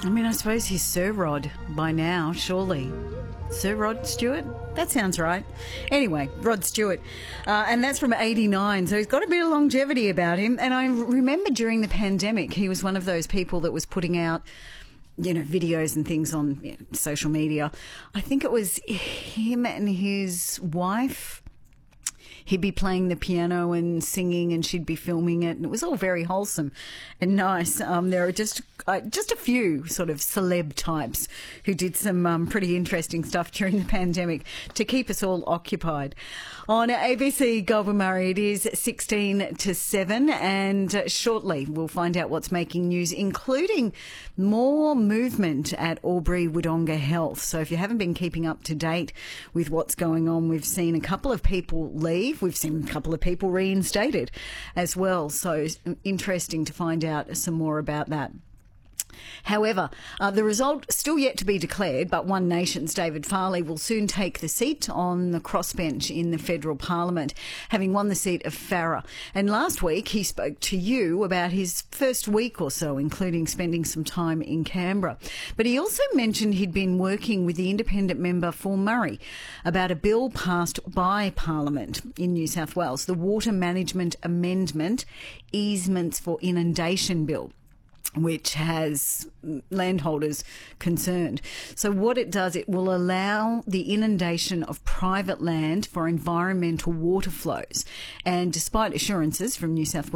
I mean, I suppose he's Sir Rod by now, surely. Sir Rod Stewart? That sounds right. Anyway, Rod Stewart. And that's from 89, so he's got a bit of longevity about him. And I remember during the pandemic, he was one of those people that was putting out, videos and things on social media. I think it was him and his wife. He'd be playing the piano and singing, and she'd be filming it, and it was all very wholesome and nice. There are just a few sort of celeb types who did some pretty interesting stuff during the pandemic to keep us all occupied. On ABC Goulburn Murray, it is 16 to 7, and shortly we'll find out what's making news, including more movement at Albury Wodonga Health. So if you haven't been keeping up to date with what's going on, we've seen a couple of people leave. We've seen a couple of people reinstated as well. So interesting to find out some more about that. However, the result still yet to be declared, but One Nation's David Farley will soon take the seat on the crossbench in the federal parliament, having won the seat of Farrer. And last week he spoke to you about his first week or so, including spending some time in Canberra. But he also mentioned he'd been working with the independent member for Murray about a bill passed by Parliament in New South Wales, the Water Management Amendment Easements for Inundation Bill, which has landholders concerned. So what it does, it will allow the inundation of private land for environmental water flows. And despite assurances from New South Wales